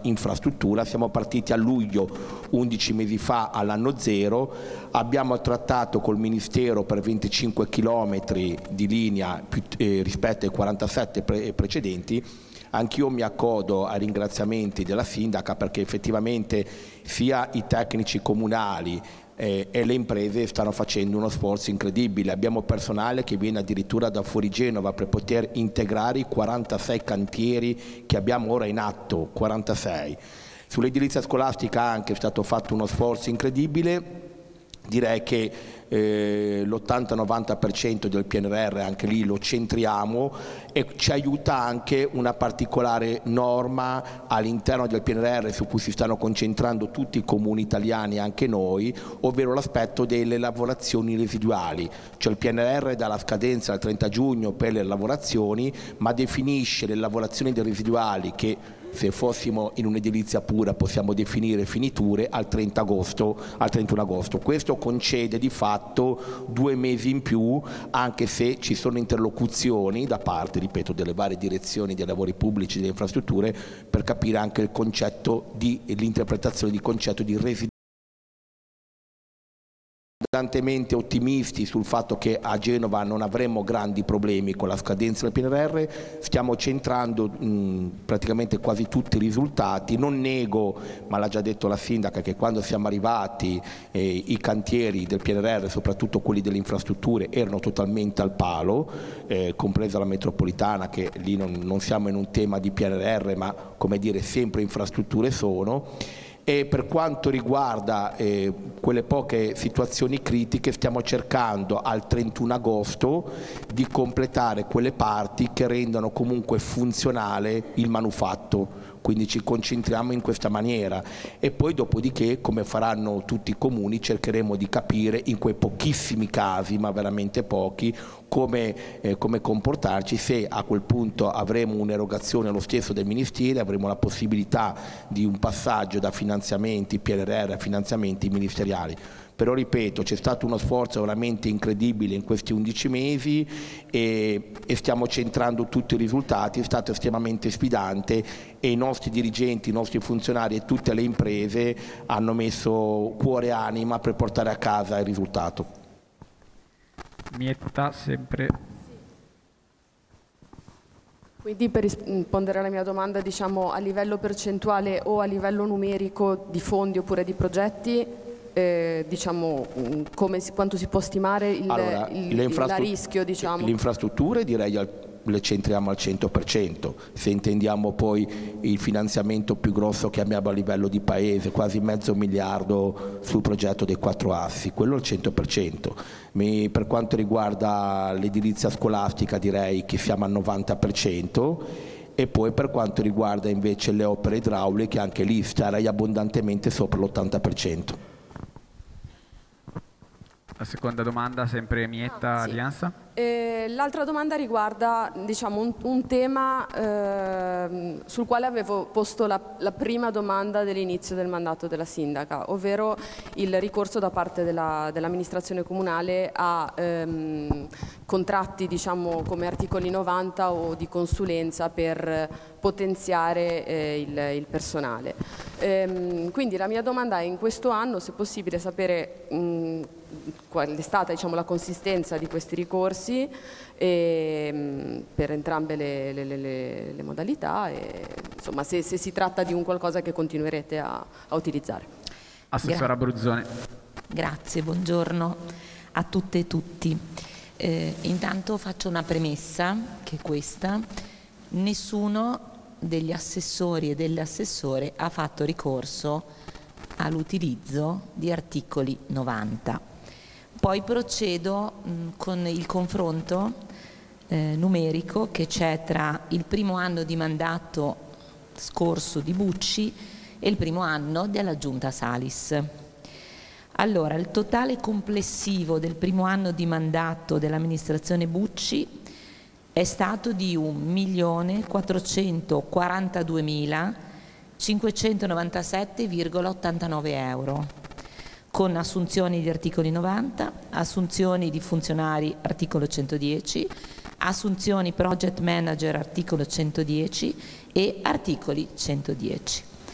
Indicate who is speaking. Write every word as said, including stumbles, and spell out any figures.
Speaker 1: infrastruttura. Siamo partiti a luglio, undici mesi fa, all'anno zero, abbiamo trattato col Ministero per venticinque chilometri di linea più, eh, rispetto ai quarantasette pre- precedenti. Anch'io mi accodo ai ringraziamenti della sindaca, perché effettivamente sia i tecnici comunali eh, e le imprese stanno facendo uno sforzo incredibile. Abbiamo personale che viene addirittura da fuori Genova per poter integrare i quarantasei cantieri che abbiamo ora in atto, quarantasei. Sull'edilizia scolastica anche è stato fatto uno sforzo incredibile. Direi che eh, l'ottanta novanta per cento del P N R R anche lì lo centriamo, e ci aiuta anche una particolare norma all'interno del P N R R su cui si stanno concentrando tutti i comuni italiani, anche noi, ovvero l'aspetto delle lavorazioni residuali. Cioè il P N R R dà la scadenza al trenta giugno per le lavorazioni, ma definisce le lavorazioni dei residuali che, se fossimo in un'edilizia pura, possiamo definire finiture al trenta agosto, al trentuno agosto. Questo concede di fatto due mesi in più, anche se ci sono interlocuzioni da parte, ripeto, delle varie direzioni dei lavori pubblici e delle infrastrutture per capire anche il concetto di l'interpretazione di concetto di residualità. Abbondantemente ottimisti sul fatto che a Genova non avremo grandi problemi con la scadenza del P N R R, stiamo centrando mh, praticamente quasi tutti i risultati. Non nego, ma l'ha già detto la sindaca, che quando siamo arrivati eh, i cantieri del P N R R, soprattutto quelli delle infrastrutture, erano totalmente al palo, eh, compresa la metropolitana, che lì non, non siamo in un tema di P N R R, ma come dire sempre infrastrutture sono. E per quanto riguarda eh, quelle poche situazioni critiche, stiamo cercando al trentuno agosto di completare quelle parti che rendono comunque funzionale il manufatto. Quindi ci concentriamo in questa maniera, e poi dopodiché, come faranno tutti i comuni, cercheremo di capire in quei pochissimi casi, ma veramente pochi, come, eh, come comportarci. Se a quel punto avremo un'erogazione lo stesso dei ministeri, avremo la possibilità di un passaggio da finanziamenti P N R R a finanziamenti ministeriali. Però ripeto, c'è stato uno sforzo veramente incredibile in questi undici mesi e, e stiamo centrando tutti i risultati. È stato estremamente sfidante e i nostri dirigenti, i nostri funzionari e tutte le imprese hanno messo cuore e anima per portare a casa il risultato.
Speaker 2: Mietta, sempre.
Speaker 3: Quindi, per rispondere alla mia domanda, diciamo a livello percentuale o a livello numerico di fondi oppure di progetti, Eh, diciamo come si, quanto si può stimare il,
Speaker 1: allora,
Speaker 3: il, il rischio, diciamo?
Speaker 1: Le infrastrutture direi al, le centriamo al cento per cento. Se intendiamo poi il finanziamento più grosso che abbiamo a livello di paese, quasi mezzo miliardo sul progetto dei quattro assi, quello al cento per cento. Mi, per quanto riguarda l'edilizia scolastica direi che siamo al novanta per cento. E poi per quanto riguarda invece le opere idrauliche, anche lì starei abbondantemente sopra l'ottanta per cento.
Speaker 2: La seconda domanda, sempre Mietta,
Speaker 3: ah, sì.
Speaker 2: Alleanza.
Speaker 3: Eh, l'altra domanda riguarda, diciamo, un, un tema eh, sul quale avevo posto la, la prima domanda dell'inizio del mandato della sindaca, ovvero il ricorso da parte della, dell'amministrazione comunale a ehm, contratti, diciamo, come articoli novanta o di consulenza per potenziare eh, il, il personale. Ehm, quindi la mia domanda è: in questo anno, se è possibile sapere mh, qual è stata, diciamo, la consistenza di questi ricorsi e, mh, per entrambe le, le, le, le modalità, e insomma se, se si tratta di un qualcosa che continuerete a, a utilizzare.
Speaker 2: Assessora Abruzzone.
Speaker 4: Grazie, buongiorno a tutte e tutti. Eh, intanto faccio una premessa, che è questa: nessuno degli assessori e delle assessore ha fatto ricorso all'utilizzo di articoli novanta. Poi procedo mh, con il confronto eh, numerico che c'è tra il primo anno di mandato scorso di Bucci e il primo anno della Giunta Salis. Allora, il totale complessivo del primo anno di mandato dell'amministrazione Bucci è stato di un milione quattrocentoquarantadue.cinquecentonovantasette virgola ottantanove euro, con assunzioni di articoli novanta, assunzioni di funzionari articolo centodieci, assunzioni project manager articolo centodieci e articoli centodieci.